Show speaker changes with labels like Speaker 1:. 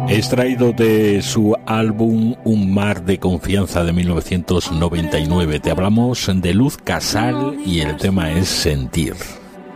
Speaker 1: Extraído de su álbum Un mar de confianza de 1999. Te hablamos de Luz Casal y el tema es Sentir.